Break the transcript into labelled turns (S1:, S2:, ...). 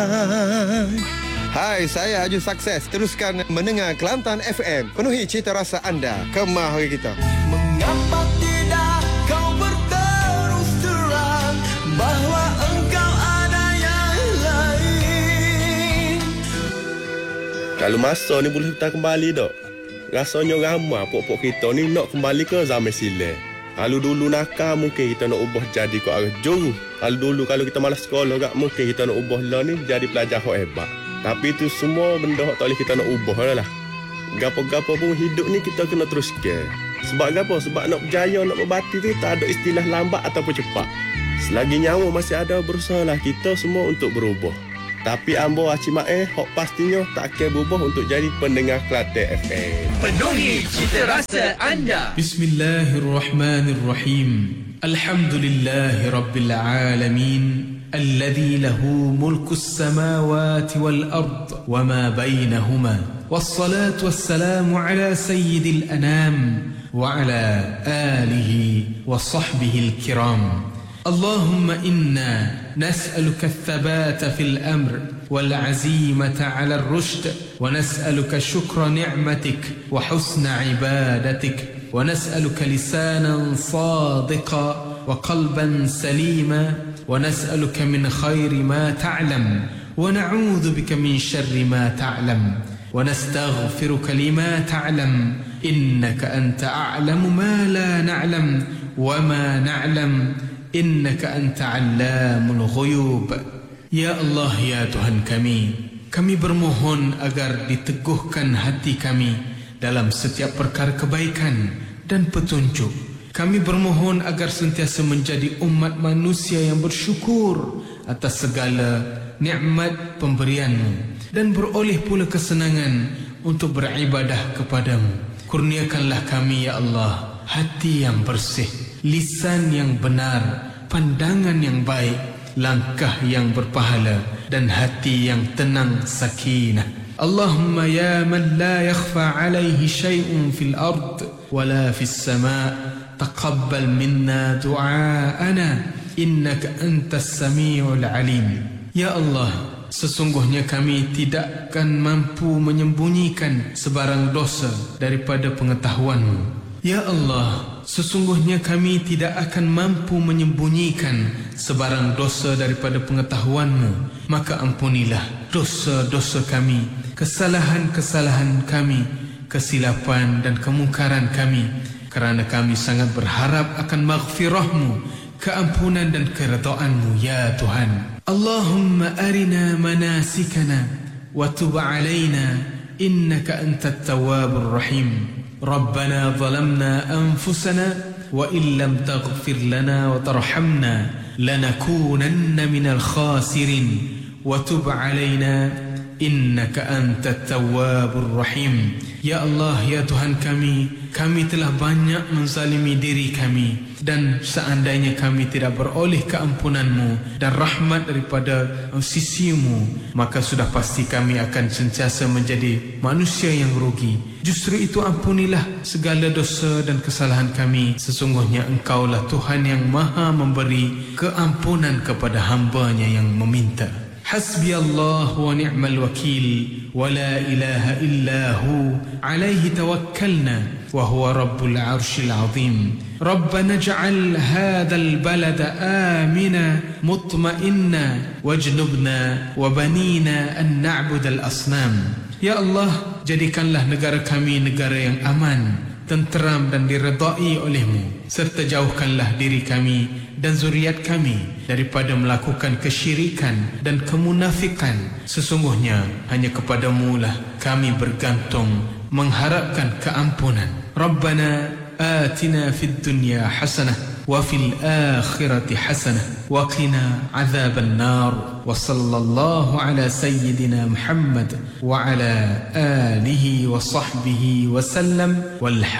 S1: Hai, saya Aju Sukses. Teruskan mendengar Kelantan FM. Penuhi cita rasa anda. Kemah hari kita.
S2: Mengapa tidak kau berterus terang bahwa engkau ada yang lain?
S3: Kalau masa ni boleh kita kembali tak? Rasanya ramai pokok kita ni nak kembali ke zaman silam. Kalau dulu nakal mungkin kita nak ubah jadi ke arah juru. Kalau kita malas sekolah tak mungkin kita nak ubah lah ni jadi pelajar yang hebat. Tapi itu semua benda tak boleh kita nak ubah lah. Gapo-gapo pun hidup ni kita kena teruskan. Sebab gapo? Sebab nak berjaya, nak berbati tu tak ada istilah lambat ataupun cepat. Selagi nyawa masih ada, berusahalah kita semua untuk berubah. Tapi ambo Acik hok pastinya tak akan berubah untuk jadi pendengar Kelantan FM.
S4: Penuhi cita rasa anda.
S5: Bismillahirrahmanirrahim. Alhamdulillahi Rabbil Alamin. الذي له ملك السماوات والأرض وما بينهما والصلاة والسلام على سيد الأنام وعلى آله وصحبه الكرام اللهم إنا نسألك الثبات في الأمر والعزيمة على الرشد ونسألك شكر نعمتك وحسن عبادتك ونسألك لسانا صادقا وقلبا سليما ونسألك من خير ما تعلم ونعوذ بك من شر ما تعلم ونستغفرك لما تعلم إنك أنت أعلم ما لا نعلم وما نعلم إنك أنت علام الغيوب. Ya Allah, ya Tuhan kami bermohon agar diteguhkan hati kami dalam setiap perkara kebaikan dan petunjuk. Kami bermohon agar sentiasa menjadi umat manusia yang bersyukur atas segala nikmat pemberian-Mu dan beroleh pula kesenangan untuk beribadah kepadamu. Kurniakanlah kami, ya Allah, hati yang bersih, lisan yang benar, pandangan yang baik, langkah yang berpahala dan hati yang tenang sakinah. Allahumma ya man la yakhfa alaihi syai'un fil ard wala fis sama' تقبل منا دعاءنا إنك أنت السميع العليم. Ya Allah, sesungguhnya kami tidak akan mampu menyembunyikan sebarang dosa daripada pengetahuan-Mu. Ya Allah, sesungguhnya kami tidak akan mampu menyembunyikan sebarang dosa daripada pengetahuan-Mu. Maka ampunilah dosa-dosa kami, kesalahan-kesalahan kami, kesilapan dan kemungkaran kami, kerana kami sangat berharap akan maghfirah-Mu, keampunan dan keredaan-Mu, ya Tuhan. Allahumma arina manasikana wa tub alaina innaka antat tawwabur rahim. Rabbana zalamna anfusana wa illam taghfir lana wa tarhamna lanakunanna minal khasirin wa tub alaina innaka antat tawwabur rahim. Ya Allah, ya Tuhan kami telah banyak menzalimi diri kami, dan seandainya kami tidak beroleh keampunan-Mu dan rahmat daripada sisi-Mu, maka sudah pasti kami akan sentiasa menjadi manusia yang rugi. Justru itu ampunilah segala dosa dan kesalahan kami. Sesungguhnya Engkaulah Tuhan yang maha memberi keampunan kepada hamba-Nya yang meminta. حسبي الله ونعم الوكيل ولا إله إلا هو عليه توكلنا وهو رب العرش العظيم. ربنا اجعل هذا البلد آمنا مطمئنا واجنبنا وبنينا أن نعبد الأصنام. Ya Allah, jadikanlah negara kami negara yang aman, tenteram dan diredai oleh-Mu, serta jauhkanlah diri kami dan zuriat kami daripada melakukan kesyirikan dan kemunafikan. Sesungguhnya hanya kepadamu lah kami bergantung, mengharapkan keampunan. Rabbana atina fid dunya hasanah wa fil akhirati hasanah wa qina adzaban nar. Wa sallallahu ala sayyidina Muhammad wa ala alihi wa sahbihi wa sallam. Walhamdulillah.